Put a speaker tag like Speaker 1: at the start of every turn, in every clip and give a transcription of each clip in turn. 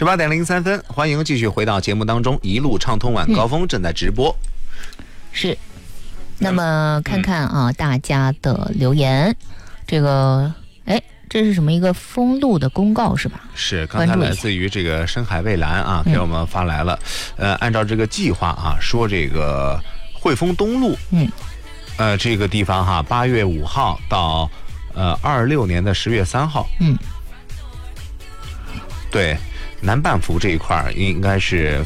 Speaker 1: 18:03，欢迎继续回到节目当中，一路畅通晚高峰正在直播。
Speaker 2: 是，那么看看啊，大家的留言，这个，这是什么一个封路的公告是吧？
Speaker 1: 是，刚才来自于这个深海蔚蓝啊，给我们发来了。按照这个计划啊，说这个汇丰东路，这个地方哈，8月5号到26年的10月3号，对，南半幅这一块应该是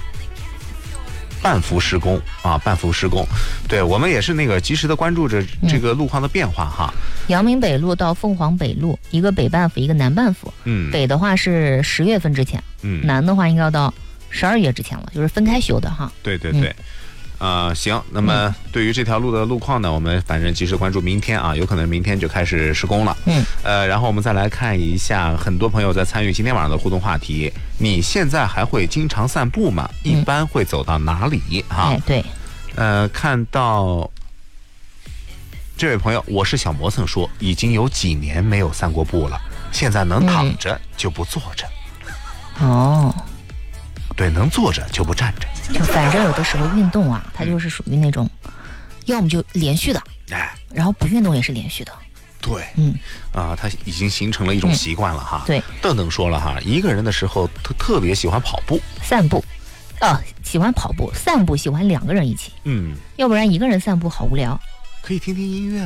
Speaker 1: 半幅施工啊，半幅施工。对，我们也是那个及时的关注着这个路况的变化哈。
Speaker 2: 阳明北路到凤凰北路，一个北半幅，一个南半幅。北的话是10月份之前，南的话应该要到12月之前了，就是分开修的哈。
Speaker 1: 对对对。行，那么对于这条路的路况呢，我们反正及时关注，明天啊，有可能明天就开始施工了。然后我们再来看一下，很多朋友在参与今天晚上的互动话题，你现在还会经常散步吗？一般会走到哪里？哈，
Speaker 2: 对，
Speaker 1: 看到这位朋友，我是小磨蹭说，已经有几年没有散过步了，现在能躺着就不坐着。
Speaker 2: 哦。
Speaker 1: 对，能坐着就不站着。
Speaker 2: 就反正有的时候运动啊，它就是属于那种，要么就连续的，然后不运动也是连续的。
Speaker 1: 对，它已经形成了一种习惯了哈。
Speaker 2: 对，
Speaker 1: 邓邓说了哈，一个人的时候特别喜欢跑步、
Speaker 2: 散步，喜欢跑步、散步，喜欢2个人一起。要不然一个人散步好无聊。
Speaker 1: 可以听听音乐。